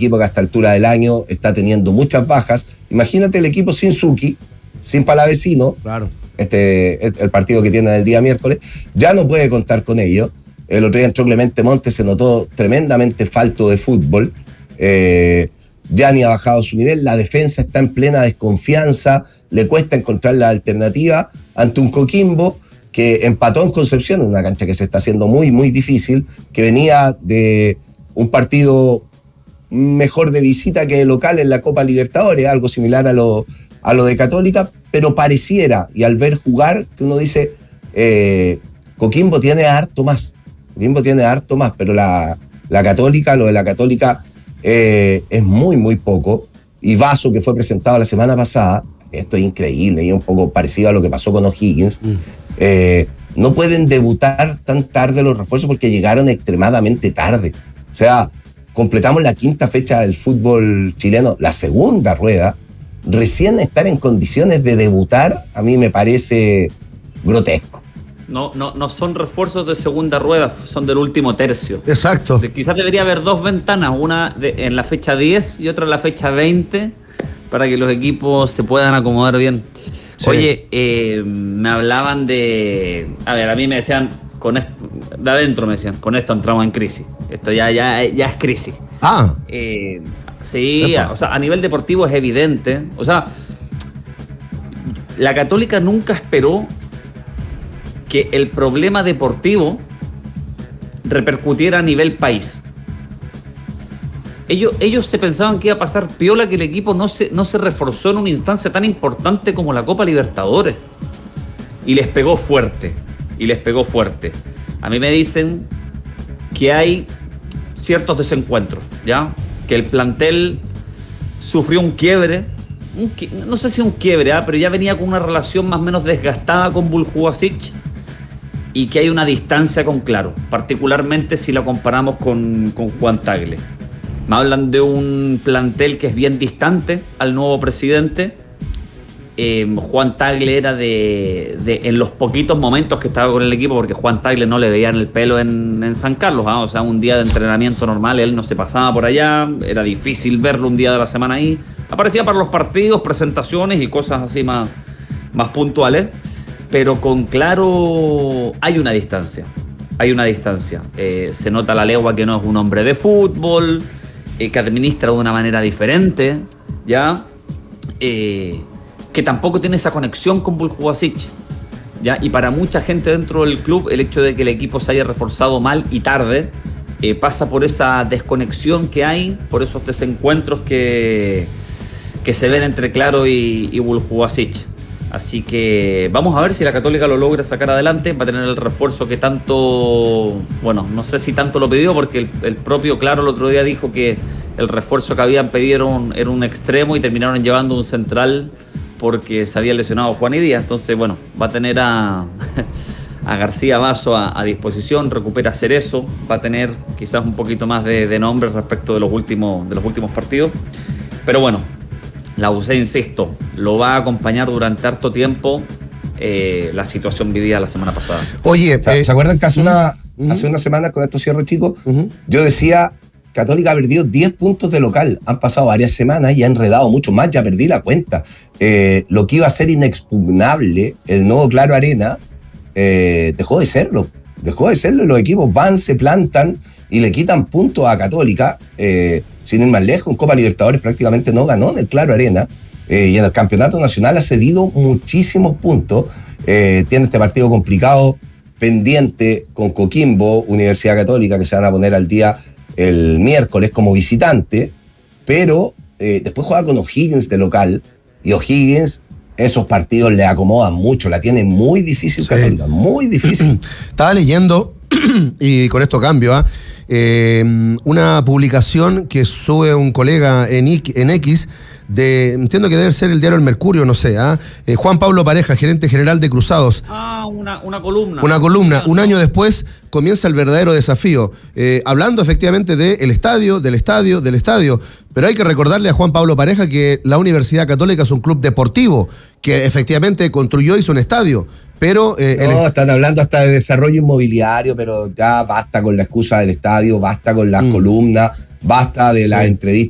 equipo que a esta altura del año está teniendo muchas bajas. Imagínate el equipo sin Suki, sin Palavecino, claro. El partido que tiene el día miércoles, ya no puede contar con ellos. El otro día entró Clemente Montes, se notó tremendamente falto de fútbol. Gianni ha bajado su nivel, la defensa está en plena desconfianza, le cuesta encontrar la alternativa ante un Coquimbo que empató en Concepción, en una cancha que se está haciendo muy, muy difícil, que venía de un partido mejor de visita que de local en la Copa Libertadores, algo similar a lo de Católica, pero pareciera, y al ver jugar, que uno dice, Coquimbo tiene harto más, pero la Católica, lo de la Católica es muy, muy poco, y Vaso, que fue presentado la semana pasada, esto es increíble, y es un poco parecido a lo que pasó con O'Higgins, no pueden debutar tan tarde los refuerzos porque llegaron extremadamente tarde. O sea, completamos la quinta fecha del fútbol chileno, la segunda rueda, recién estar en condiciones de debutar, a mí me parece grotesco. No son refuerzos de segunda rueda, son del último tercio. Exacto. Quizás debería haber dos ventanas, una en la fecha 10 y otra en la fecha 20, para que los equipos se puedan acomodar bien. Sí. Oye, me hablaban de... A ver, a mí me decían, de adentro me decían, con esto entramos en crisis. Esto ya es crisis. Sí, o sea, a nivel deportivo es evidente. O sea, la Católica nunca esperó que el problema deportivo repercutiera a nivel país. Ellos se pensaban que iba a pasar piola, que el equipo no se reforzó en una instancia tan importante como la Copa Libertadores. Y les pegó fuerte. A mí me dicen que hay ciertos desencuentros, ¿ya? Que el plantel sufrió un quiebre, no sé si un quiebre, pero ya venía con una relación más o menos desgastada con Buljuasic, y que hay una distancia con Claro, particularmente si lo comparamos con Juan Tagle. Me hablan de un plantel que es bien distante al nuevo presidente. Juan Tagle era en los poquitos momentos que estaba con el equipo, porque Juan Tagle no le veían el pelo en San Carlos, o sea, un día de entrenamiento normal él no se pasaba por allá, era difícil verlo un día de la semana ahí, aparecía para los partidos, presentaciones y cosas así más puntuales, pero con Claro hay una distancia, se nota la legua que no es un hombre de fútbol, que administra de una manera diferente, ¿ya? Que tampoco tiene esa conexión con Buljuasic, ¿ya? Y para mucha gente dentro del club, el hecho de que el equipo se haya reforzado mal y tarde, pasa por esa desconexión que hay, por esos desencuentros que se ven entre Claro y Buljuasic. Así que vamos a ver si la Católica lo logra sacar adelante, va a tener el refuerzo que tanto, bueno, no sé si tanto lo pidió, porque el propio Claro el otro día dijo que el refuerzo que habían pedido era un extremo y terminaron llevando un central porque se había lesionado Juan y Díaz. Entonces, bueno, va a tener a García Vaso a disposición, recupera Cerezo, va a tener quizás un poquito más de nombre respecto de los últimos partidos. Pero bueno, la UC, insisto, lo va a acompañar durante harto tiempo la situación vivida la semana pasada. Oye, ¿se acuerdan que hace una semana, con esto cierro, chicos, yo decía, Católica ha perdido 10 puntos de local, han pasado varias semanas y ha enredado mucho más, ya perdí la cuenta. Lo que iba a ser inexpugnable, el nuevo Claro Arena, dejó de serlo, y los equipos van, se plantan y le quitan puntos a Católica, sin ir más lejos. En Copa Libertadores prácticamente no ganó en el Claro Arena, y en el Campeonato Nacional ha cedido muchísimos puntos. Tiene este partido complicado pendiente con Coquimbo, Universidad Católica, que se van a poner al día el miércoles como visitante, pero después juega con O'Higgins de local, y O'Higgins, esos partidos le acomodan mucho, la tiene muy difícil, sí. Católica, muy difícil. Estaba leyendo, y con esto cambio, una publicación que sube un colega en X, entiendo que debe ser el diario El Mercurio, no sé, Juan Pablo Pareja, gerente general de Cruzados. Una columna. Una columna. Un año después comienza el verdadero desafío, hablando efectivamente del estadio. Pero hay que recordarle a Juan Pablo Pareja que la Universidad Católica es un club deportivo que efectivamente construyó, hizo un estadio. Pero están hablando hasta de desarrollo inmobiliario, pero ya basta con la excusa del estadio, basta con las columnas, basta de las entrevistas